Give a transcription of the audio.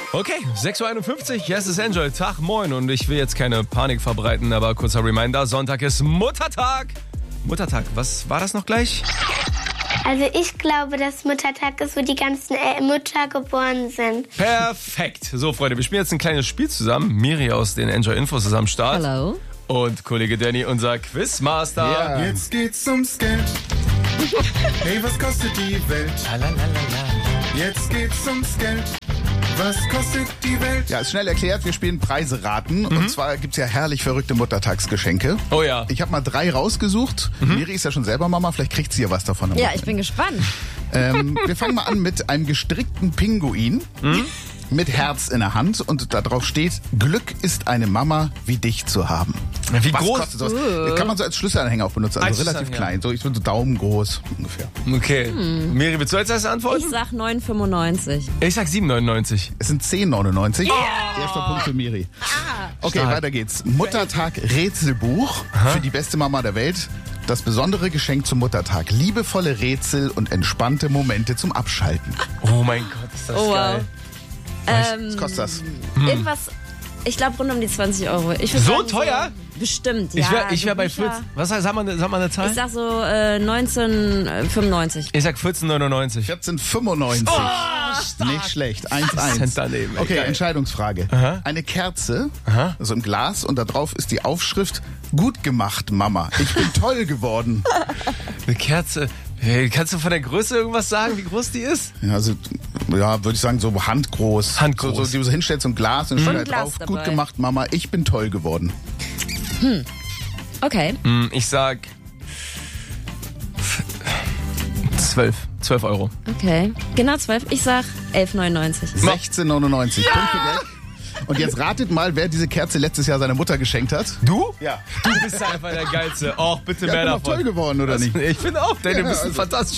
Okay, 6.51 Uhr, hier ist es Enjoy, Tag, moin. Und ich will jetzt keine Panik verbreiten, aber kurzer Reminder, Sonntag ist Muttertag. Muttertag, was war das noch gleich? Also ich glaube, dass Muttertag ist, wo die ganzen Mütter geboren sind. Perfekt. So, Freunde, wir spielen jetzt ein kleines Spiel zusammen. Miri aus den Enjoy Infos ist am Start. Hallo. Und Kollege Danny, unser Quizmaster. Ja. Jetzt geht's ums Geld. Hey, was kostet die Welt? Jetzt geht's ums Geld. Was kostet die Welt? Ja, ist schnell erklärt, wir spielen Preise raten. Und zwar gibt's ja herrlich verrückte Muttertagsgeschenke. Oh ja. Ich habe mal 3 rausgesucht. Miri ist ja schon selber Mama, vielleicht kriegt sie ja was davon. Ja, ich bin gespannt. Wir fangen mal an mit einem gestrickten Pinguin mit Herz in der Hand. Und da drauf steht, Glück ist eine Mama wie dich zu haben. Wie Was groß? kostet sowas? Kann man so als Schlüsselanhänger auch benutzen, also Als relativ Schlüsselanhänger. klein. So, ich würde so Daumen groß ungefähr. Okay. Miri, willst du als erstes antworten? Ich sag 9,95. Ich sag 7,99. Es sind 10,99. Erster Punkt für Miri. Okay, Stark. weiter geht's. Muttertag Rätselbuch für die beste Mama der Welt. Das besondere Geschenk zum Muttertag. Liebevolle Rätsel und entspannte Momente zum Abschalten. Oh mein Gott, ist das Oh, wow. geil. Was kostet das? Irgendwas, ich glaube rund um die 20 Euro. Ich würd So sagen, teuer? Bestimmt, Ich ja. wär bei Bücher. 14. Was sag mal eine Zahl? Ich sag so 19,95. Ich sag 14,99. 14,95. Nicht schlecht. 1,1. Cent daneben, ey, Okay, geil. Entscheidungsfrage. Eine Kerze, also im Glas, und da drauf ist die Aufschrift: Gut gemacht, Mama. Ich bin toll geworden. Eine Kerze. Hey, kannst du von der Größe irgendwas sagen, wie groß die ist? Ja, also, ja, würde ich sagen, so handgroß. Handgroß. So, die du so hinstellst, so ein Glas, und steht halt Glas drauf: dabei. Gut gemacht, Mama. Ich bin toll geworden. Okay. Ich sag 12 Euro. Okay. Genau 12. Ich sag 11,99. 16,99. Punkt für Greg. Und jetzt ratet mal, wer diese Kerze letztes Jahr seiner Mutter geschenkt hat. Du? Ja. Du bist einfach der Geilste. Och, bitte Ja, mehr bin doch davon. toll geworden, oder nicht? Ich finde auch, denn du bist ein also- fantastischer